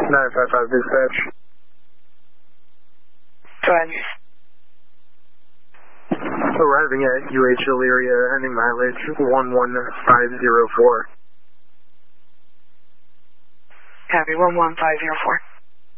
955 dispatch. Go ahead. Arriving at UH Elyria, ending mileage 11504. Copy, 11504.